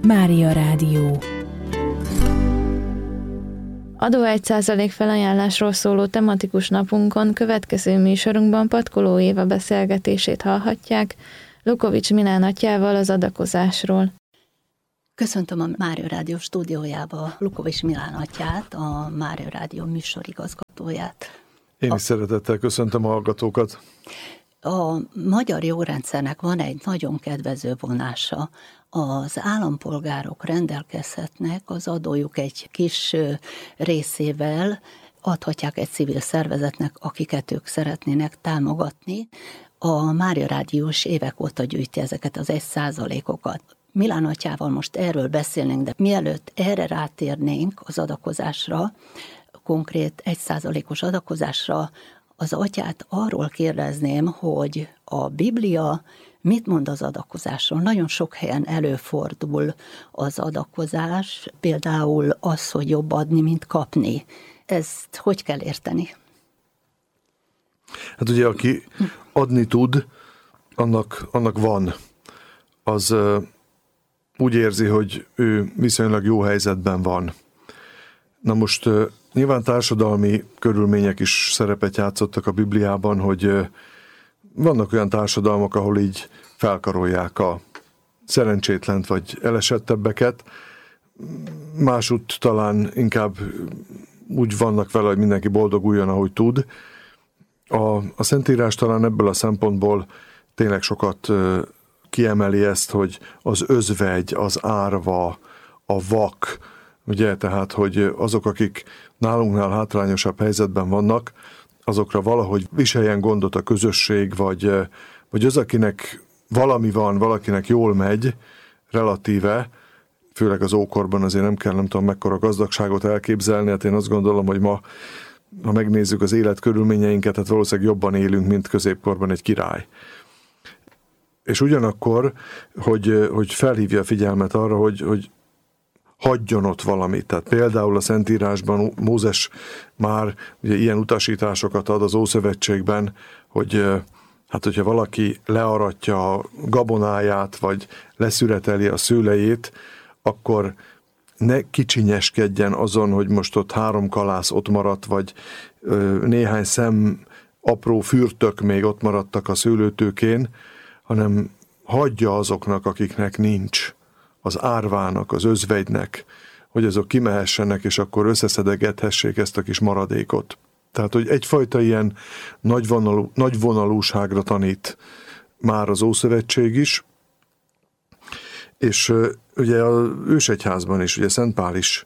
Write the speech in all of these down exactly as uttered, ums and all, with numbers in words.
Mária Rádió. Adó egy százalék felajánlásról szóló tematikus napunkon következő műsorunkban Patkoló Éva beszélgetését hallhatják Lukovics Milán atyával az adakozásról. Köszöntöm a Mária Rádió stúdiójába Lukovics Milán atyát, a Mária Rádió műsorigazgatóját. Én is a... szeretettel köszöntöm a hallgatókat. A magyar jogrendszernek van egy nagyon kedvező vonása. Az állampolgárok rendelkezhetnek az adójuk egy kis részével, adhatják egy civil szervezetnek, akiket ők szeretnének támogatni. A Mária Rádiós évek óta gyűjti ezeket az egy százalékokat. Milán atyával most erről beszélnénk, de mielőtt erre rátérnénk az adakozásra, konkrét egy százalékos adakozásra, az atyát arról kérdezném, hogy a Biblia mit mond az adakozásról? Nagyon sok helyen előfordul az adakozás, például az, hogy jobb adni, mint kapni. Ezt hogy kell érteni? Hát ugye, aki adni tud, annak, annak van. Az uh, úgy érzi, hogy ő viszonylag jó helyzetben van. Na most uh, nyilván társadalmi körülmények is szerepet játszottak a Bibliában, hogy uh, vannak olyan társadalmak, ahol így felkarolják a szerencsétlent vagy elesettebbeket, másút talán inkább úgy vannak vele, hogy mindenki boldoguljon, ahogy tud. A, a Szentírás talán ebből a szempontból tényleg sokat uh, kiemeli ezt, hogy az özvegy, az árva, a vak, ugye, tehát, hogy azok, akik nálunknál hátrányosabb helyzetben vannak, azokra valahogy viseljen gondot a közösség, vagy, vagy az, akinek valami van, valakinek jól megy, relatíve, főleg az ókorban azért nem kell, nem tudom, mekkora gazdagságot elképzelni, hát én azt gondolom, hogy ma, ha megnézzük az életkörülményeinket, hát valószínűleg jobban élünk, mint középkorban egy király. És ugyanakkor, hogy, hogy felhívja a figyelmet arra, hogy, hogy hagyjon ott valamit. Tehát például a Szentírásban Mózes már ugye ilyen utasításokat ad az Ószövetségben, hogy hát hogyha valaki learatja a gabonáját, vagy leszüreteli a szőlejét, akkor ne kicsinyeskedjen azon, hogy most ott három kalász ott maradt, vagy néhány szem apró fürtök még ott maradtak a szőlőtőkén, hanem hagyja azoknak, akiknek nincs, az árvának, az özvegynek, hogy azok kimehessenek, és akkor összeszedegethessék ezt a kis maradékot. Tehát, hogy egyfajta ilyen nagyvonalú, nagyvonalúságra tanít már az Ószövetség is, és ugye az ősegyházban is, ugye Szent Pál is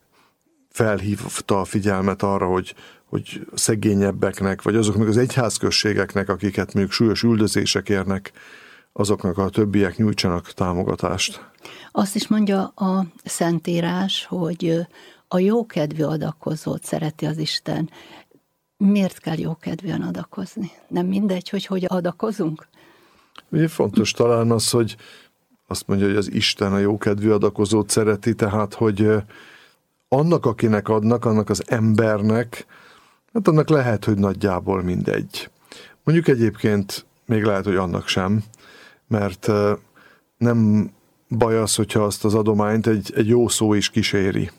felhívta a figyelmet arra, hogy, hogy szegényebbeknek, vagy azoknak az egyházközségeknek, akiket még súlyos üldözések érnek, azoknak a többiek nyújtsanak támogatást. Azt is mondja a Szentírás, hogy a jókedvű adakozót szereti az Isten. Miért kell jókedvűen adakozni? Nem mindegy, hogy hogy adakozunk? Ugye fontos talán az, hogy azt mondja, hogy az Isten a jókedvű adakozót szereti, tehát, hogy annak, akinek adnak, annak az embernek, hát annak lehet, hogy nagyjából mindegy. Mondjuk egyébként még lehet, hogy annak sem, mert nem baj az, hogyha azt az adományt egy, egy jó szó is kíséri.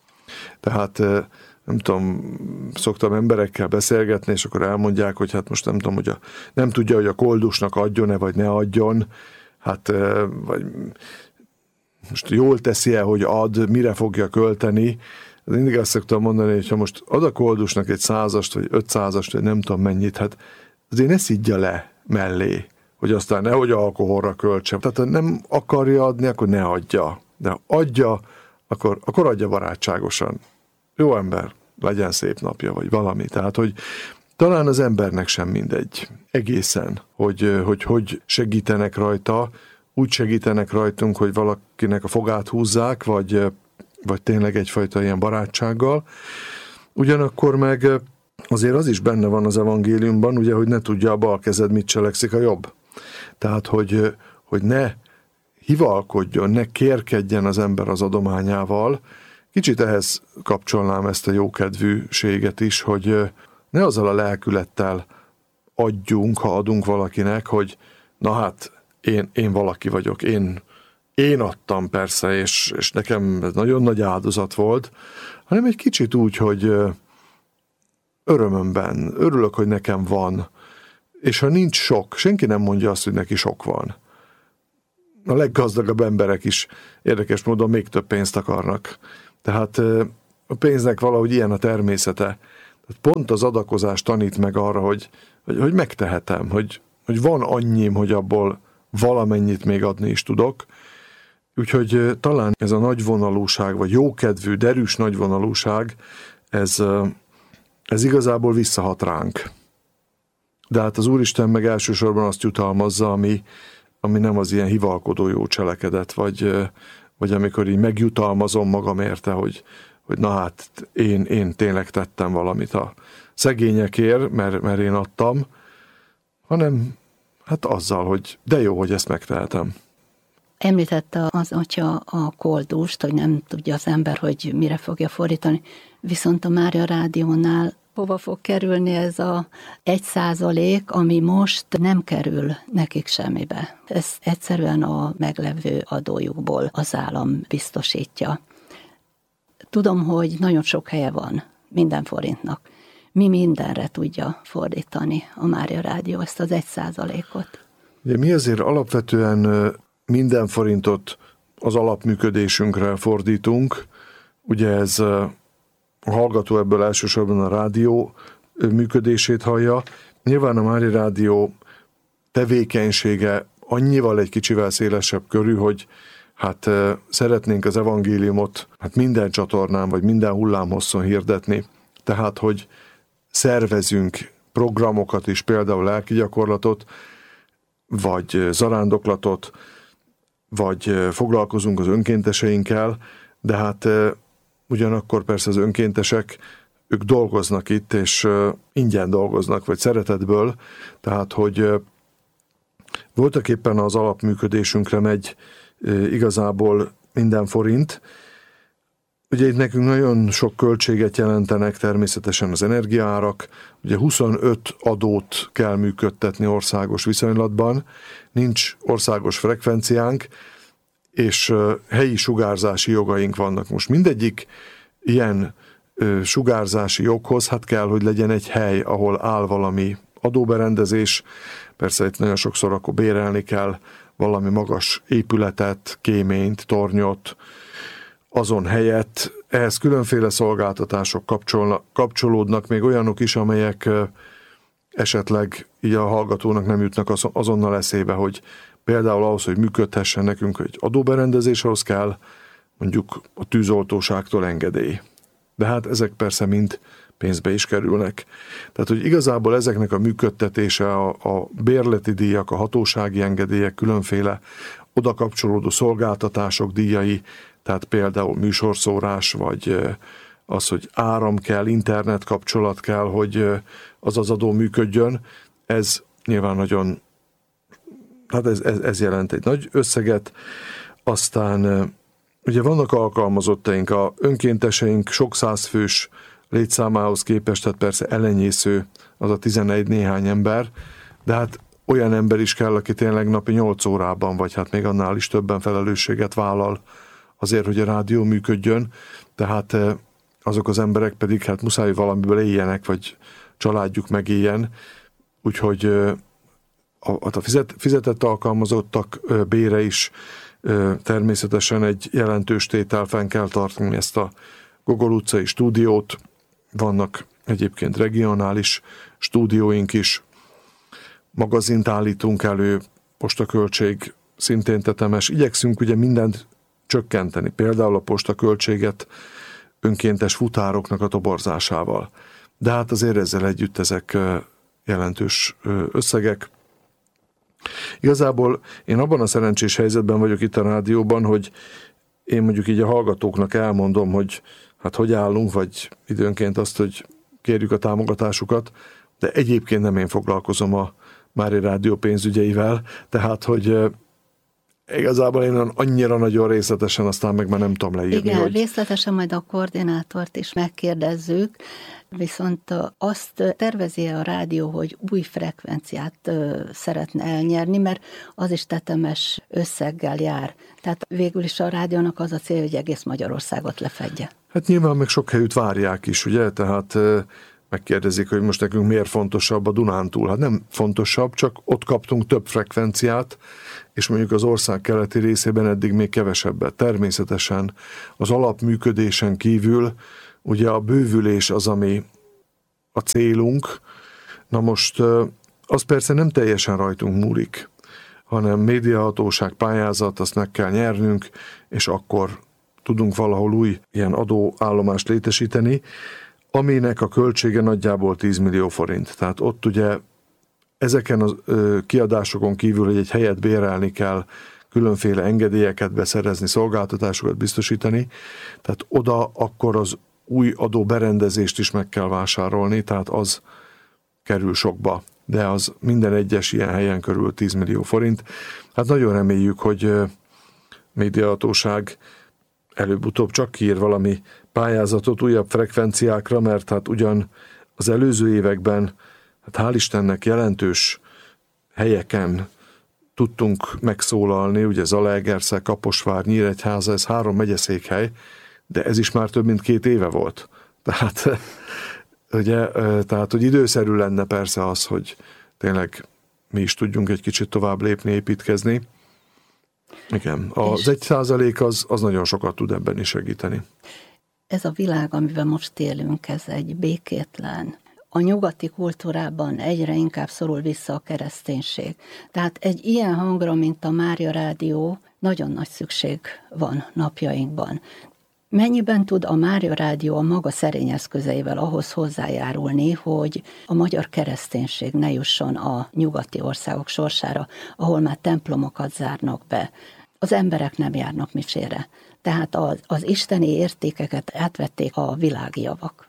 Tehát nem tudom, szoktam emberekkel beszélgetni, és akkor elmondják, hogy hát most nem tudom, hogy a, nem tudja, hogy a koldusnak adjon-e, vagy ne adjon, hát vagy most jól teszi-e, hogy ad, mire fogja költeni. Mindig azt szoktam mondani, hogy ha most ad a koldusnak egy százast, vagy ötszázast, vagy nem tudom mennyit, hát azért ne szidja le mellé, hogy aztán nehogy alkoholra költsem. Tehát ha nem akarja adni, akkor ne adja. De ha adja, akkor, akkor adja barátságosan. Jó ember, legyen szép napja, vagy valami. Tehát, hogy talán az embernek sem mindegy egészen, hogy hogy, hogy segítenek rajta, úgy segítenek rajtunk, hogy valakinek a fogát húzzák, vagy, vagy tényleg egyfajta ilyen barátsággal. Ugyanakkor meg azért az is benne van az evangéliumban, ugye, hogy ne tudja a bal kezed, mit cselekszik a jobb. Tehát, hogy, hogy ne hivalkodjon, ne kérkedjen az ember az adományával. Kicsit ehhez kapcsolnám ezt a jókedvűséget is, hogy ne azzal a lelkülettel adjunk, ha adunk valakinek, hogy na hát, én, én valaki vagyok, én én adtam persze, és, és nekem ez nagyon nagy áldozat volt, hanem egy kicsit úgy, hogy örömömben, örülök, hogy nekem van, és ha nincs sok, senki nem mondja azt, hogy neki sok van. A leggazdagabb emberek is érdekes módon még több pénzt akarnak. Tehát a pénznek valahogy ilyen a természete. Tehát pont az adakozás tanít meg arra, hogy, hogy, hogy megtehetem, hogy, hogy van annyim, hogy abból valamennyit még adni is tudok. Úgyhogy talán ez a nagyvonalúság, vagy jókedvű, derűs nagyvonalúság, ez, ez igazából visszahat ránk. De hát az Úristen meg elsősorban azt jutalmazza, ami, ami nem az ilyen hivalkodó jó cselekedet, vagy, vagy amikor így megjutalmazom magam érte, hogy, hogy na hát én, én tényleg tettem valamit a szegényekért, mert, mert én adtam, hanem hát azzal, hogy de jó, hogy ezt megtehetem. Említette az atya a koldust, hogy nem tudja az ember, hogy mire fogja fordítani, viszont a Mária Rádiónál hova fog kerülni ez a egy százalék, ami most nem kerül nekik semmibe. Ez egyszerűen a meglevő adójukból az állam biztosítja. Tudom, hogy nagyon sok helye van minden forintnak. Mi mindenre tudja fordítani a Mária Rádió ezt az egy százalékot? Ugye mi azért alapvetően minden forintot az alapműködésünkre fordítunk. Ugye ez a hallgató ebből elsősorban a rádió működését hallja. Nyilván a Mária Rádió tevékenysége annyival egy kicsivel szélesebb körű, hogy hát szeretnénk az evangéliumot hát minden csatornán, vagy minden hullámhosszon hirdetni. Tehát, hogy szervezünk programokat is, például lelki gyakorlatot, vagy zarándoklatot, vagy foglalkozunk az önkénteseinkkel, de hát ugyanakkor persze az önkéntesek, ők dolgoznak itt, és ingyen dolgoznak, vagy szeretetből, tehát, hogy voltak éppen az alapműködésünkre megy igazából minden forint. Ugye itt nekünk nagyon sok költséget jelentenek természetesen az energiaárak, ugye huszonöt adót kell működtetni országos viszonylatban, nincs országos frekvenciánk, és helyi sugárzási jogaink vannak. Most mindegyik ilyen sugárzási joghoz hát kell, hogy legyen egy hely, ahol áll valami adóberendezés, persze itt nagyon sokszor akkor bérelni kell valami magas épületet, kéményt, tornyot, azon helyett ehhez különféle szolgáltatások kapcsolna, kapcsolódnak, még olyanok is, amelyek esetleg így a hallgatónak nem jutnak azonnal eszébe, hogy például ahhoz, hogy működhessen nekünk egy adóberendezés, ahhoz kell mondjuk a tűzoltóságtól engedély. De hát ezek persze mind pénzbe is kerülnek. Tehát, hogy igazából ezeknek a működtetése, a, a bérleti díjak, a hatósági engedélyek, különféle oda kapcsolódó szolgáltatások díjai, tehát például műsorszórás, vagy az, hogy áram kell, internet kapcsolat kell, hogy az az adó működjön, ez nyilván nagyon, hát ez, ez, ez jelent egy nagy összeget. Aztán ugye vannak alkalmazottaink, a önkénteseink sok százfős létszámához képest, tehát persze elenyésző az a tizenegy néhány ember, de hát olyan ember is kell, aki tényleg napi nyolc órában, vagy hát még annál is többen felelősséget vállal azért, hogy a rádió működjön, tehát azok az emberek pedig hát muszáj valamiből éljenek, vagy családjuk megéljen, úgyhogy a, a fizet, fizetett alkalmazottak bére is természetesen egy jelentős tétel, fenn kell tartani ezt a Gogol utcai stúdiót, vannak egyébként regionális stúdióink is, magazint állítunk elő, postaköltség szintén tetemes, igyekszünk ugye mindent csökkenteni, például a postaköltséget önkéntes futároknak a toborzásával. De hát azért ezzel együtt ezek jelentős összegek. Igazából én abban a szerencsés helyzetben vagyok itt a rádióban, hogy én mondjuk így a hallgatóknak elmondom, hogy hát hogy állunk, vagy időnként azt, hogy kérjük a támogatásukat, de egyébként nem én foglalkozom a Mária Rádió pénzügyeivel, tehát hogy igazából én annyira nagyon részletesen, aztán meg már nem tudom leírni. Igen, hogy... részletesen majd a koordinátort is megkérdezzük, viszont azt tervezi a rádió, hogy új frekvenciát szeretne elnyerni, mert az is tetemes összeggel jár. Tehát végül is a rádiónak az a cél, hogy egész Magyarországot lefedje. Hát nyilván meg sok helyütt várják is, ugye? Tehát megkérdezik, hogy most nekünk miért fontosabb a Dunántúl. Hát nem fontosabb, csak ott kaptunk több frekvenciát, és mondjuk az ország keleti részében eddig még kevesebbet. Természetesen az alapműködésen kívül ugye a bővülés az, ami a célunk. Na most az persze nem teljesen rajtunk múlik, hanem médiahatóság, pályázat, azt meg kell nyernünk, és akkor tudunk valahol új ilyen adóállomást létesíteni, aminek a költsége nagyjából tíz millió forint. Tehát ott ugye ezeken a kiadásokon kívül, hogy egy helyet bérelni kell, különféle engedélyeket beszerezni, szolgáltatásokat biztosítani, tehát oda akkor az új adóberendezést is meg kell vásárolni, tehát az kerül sokba, de az minden egyes ilyen helyen körül tíz millió forint. Hát nagyon reméljük, hogy médiahatóság előbb-utóbb csak kiír valami pályázatot újabb frekvenciákra, mert hát ugyan az előző években, hát hál' Istennek jelentős helyeken tudtunk megszólalni, ugye Zalaegerszeg, Kaposvár, Nyíregyháza, ez három megyeszékhely, de ez is már több mint két éve volt. Tehát, ugye, tehát, hogy időszerű lenne persze az, hogy tényleg mi is tudjunk egy kicsit tovább lépni, építkezni. Igen, az egy százalék az, az nagyon sokat tud ebben is segíteni. Ez a világ, amiben most élünk, ez egy békétlen. A nyugati kultúrában egyre inkább szorul vissza a kereszténység. Tehát egy ilyen hangra, mint a Mária Rádió, nagyon nagy szükség van napjainkban. Mennyiben tud a Mária Rádió a maga szerény eszközeivel ahhoz hozzájárulni, hogy a magyar kereszténység ne jusson a nyugati országok sorsára, ahol már templomokat zárnak be, az emberek nem járnak misére. Tehát az, az isteni értékeket átvették a világi javak.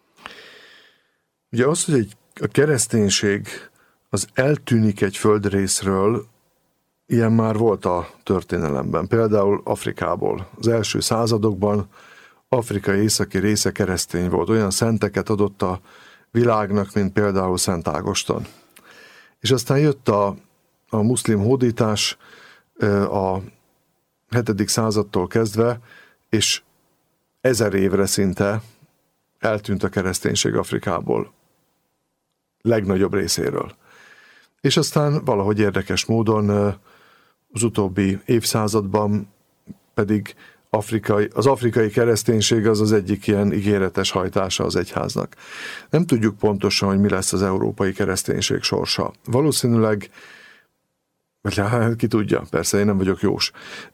Ugye az, hogy egy, a kereszténység az eltűnik egy földrészről, ilyen már volt a történelemben. Például Afrikából. Az első századokban Afrika északi része keresztény volt. Olyan szenteket adott a világnak, mint például Szent Ágoston. És aztán jött a, a muszlim hódítás a hetedik századtól kezdve, és ezer évre szinte eltűnt a kereszténység Afrikából. Legnagyobb részéről. És aztán valahogy érdekes módon az utóbbi évszázadban pedig afrikai, az afrikai kereszténység az az egyik ilyen ígéretes hajtása az egyháznak. Nem tudjuk pontosan, hogy mi lesz az európai kereszténység sorsa. Valószínűleg, vagy hát, ki tudja, persze, én nem vagyok jós.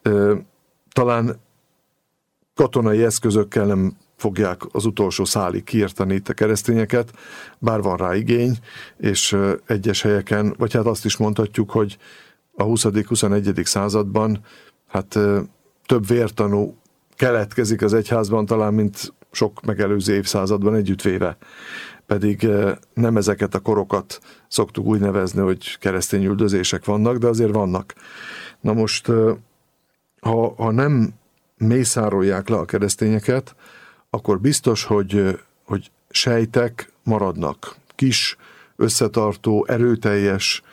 Talán katonai eszközökkel nem fogják az utolsó szálig kiirtani itt a keresztényeket, bár van rá igény, és egyes helyeken, vagy hát azt is mondhatjuk, hogy a huszadik-huszonegyedik században hát több vértanú keletkezik az egyházban talán, mint sok megelőző évszázadban együttvéve. Pedig nem ezeket a korokat szoktuk úgy nevezni, hogy keresztény üldözések vannak, de azért vannak. Na most, ha, ha nem mészárolják le a keresztényeket, akkor biztos, hogy, hogy sejtek maradnak. Kis, összetartó, erőteljes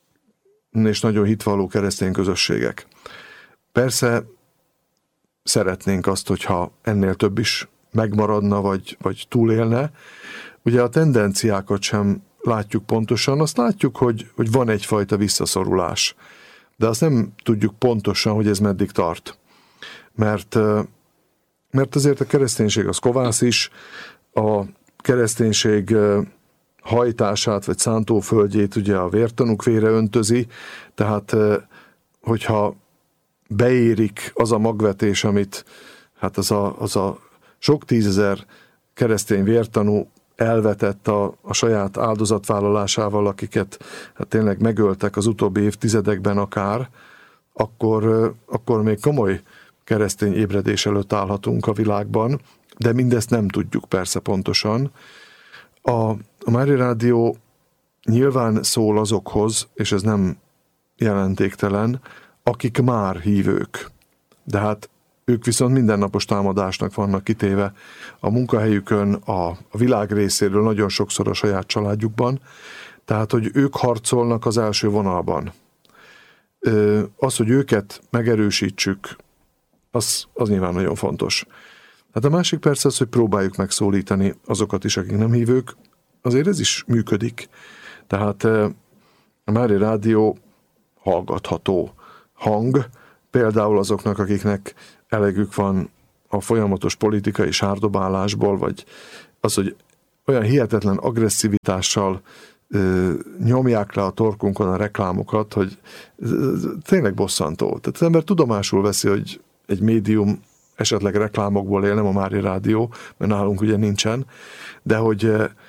és nagyon hitvalló keresztény közösségek. Persze szeretnénk azt, hogyha ennél több is megmaradna, vagy, vagy túlélne. Ugye a tendenciákat sem látjuk pontosan, azt látjuk, hogy, hogy van egyfajta visszaszorulás. De azt nem tudjuk pontosan, hogy ez meddig tart. Mert, mert azért a kereszténység az kovász is, a kereszténység hajtását, vagy szántóföldjét ugye a vértanúk vére öntözi, tehát hogyha beérik az a magvetés, amit hát az a, az a sok tízezer keresztény vértanú elvetett a, a saját áldozatvállalásával, akiket hát tényleg megöltek az utóbbi évtizedekben akár, akkor, akkor még komoly keresztény ébredés előtt állhatunk a világban, de mindezt nem tudjuk persze pontosan. A, a Mária Rádió nyilván szól azokhoz, és ez nem jelentéktelen, akik már hívők. De hát ők viszont mindennapos támadásnak vannak kitéve a munkahelyükön, a, a világ részéről, nagyon sokszor a saját családjukban, tehát, hogy ők harcolnak az első vonalban. Az, hogy őket megerősítsük, az, az nyilván nagyon fontos. Hát a másik persze az, hogy próbáljuk megszólítani azokat is, akik nem hívők, azért ez is működik. Tehát a Mária Rádió hallgatható hang, például azoknak, akiknek elegük van a folyamatos politikai sárdobálásból, vagy az, hogy olyan hihetetlen agresszivitással ö, nyomják le a torkunkon a reklámokat, hogy tényleg bosszantó. Tehát az ember tudomásul veszi, hogy egy médium esetleg reklámokból él, nem a Mária Rádió, mert nálunk ugye nincsen, de hogy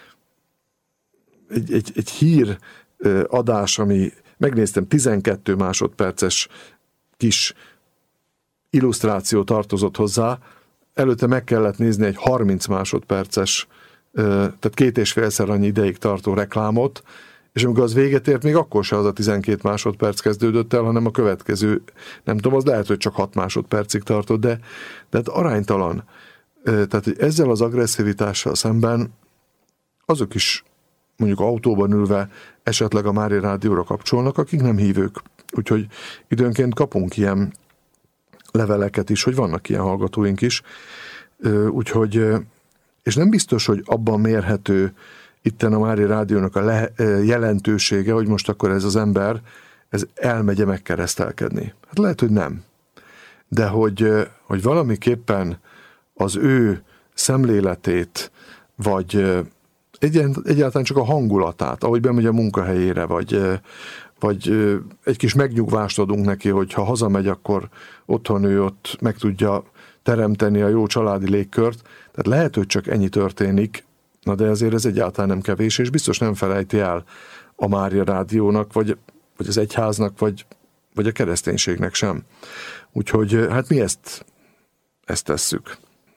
egy, egy, egy hír adás, ami megnéztem, tizenkét másodperces kis illusztráció tartozott hozzá, előtte meg kellett nézni egy harminc másodperces, tehát két és félszer annyi ideig tartó reklámot, és amikor az véget ért, még akkor se az a tizenkét másodperc kezdődött el, hanem a következő, nem tudom, az lehet, hogy csak hat másodpercig tartott, de, de hát aránytalan. Tehát, hogy ezzel az agresszivitással szemben azok is mondjuk autóban ülve esetleg a Mária Rádióra kapcsolnak, akik nem hívők. Úgyhogy időnként kapunk ilyen leveleket is, hogy vannak ilyen hallgatóink is. Úgyhogy, és nem biztos, hogy abban mérhető itten a Mária Rádiónak a le, jelentősége, hogy most akkor ez az ember, ez elmegye megkeresztelkedni. Hát lehet, hogy nem. De hogy, hogy valamiképpen az ő szemléletét, vagy egyáltalán csak a hangulatát, ahogy bemegy a munkahelyére, vagy, vagy egy kis megnyugvást adunk neki, hogy ha hazamegy, akkor otthon ő ott meg tudja teremteni a jó családi légkört. Tehát lehet, hogy csak ennyi történik, na de azért ez egyáltalán nem kevés, és biztos nem felejti el a Mária Rádiónak, vagy, vagy az egyháznak, vagy, vagy a kereszténységnek sem. Úgyhogy hát mi ezt, ezt tesszük.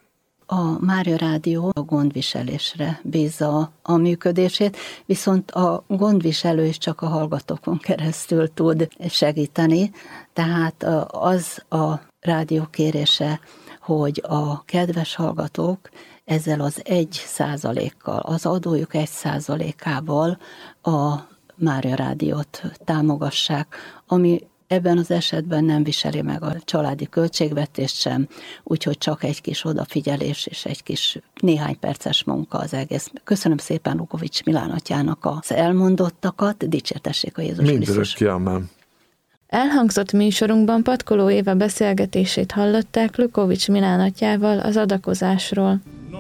A Mária Rádió a gondviselésre bízza a működését, viszont a gondviselő is csak a hallgatókon keresztül tud segíteni, tehát az a rádió kérése, hogy a kedves hallgatók ezzel az egy százalékkal, az adójuk egy százalékával a Mária Rádiót támogassák, ami ebben az esetben nem viseli meg a családi költségvetést sem, úgyhogy csak egy kis odafigyelés és egy kis néhány perces munka az egész. Köszönöm szépen Lukovics Milán atyának az elmondottakat, dicsértessék a Jézus Krisztus. Mindörökké, amen. Elhangzott műsorunkban Patkoló Éva beszélgetését hallották Lukovics Milán atyával az adakozásról.